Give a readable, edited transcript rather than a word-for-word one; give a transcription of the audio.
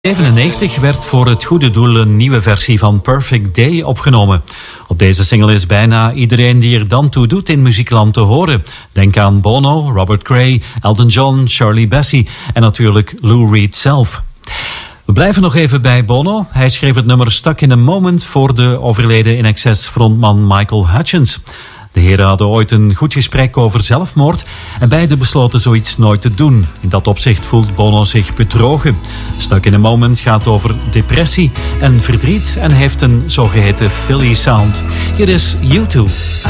1997 werd voor het goede doel een nieuwe versie van Perfect Day opgenomen. Op deze single is bijna iedereen die er dan toe doet in muziekland te horen. Denk aan Bono, Robert Cray, Elton John, Shirley Bassey en natuurlijk Lou Reed zelf. We blijven nog even bij Bono. Hij schreef het nummer Stuck in a Moment voor de overleden INXS frontman Michael Hutchence. De heren hadden ooit een goed gesprek over zelfmoord en beiden besloten zoiets nooit te doen. In dat opzicht voelt Bono zich bedrogen. Stuck in a Moment gaat over depressie en verdriet en heeft een zogeheten Philly sound. Hier is U2.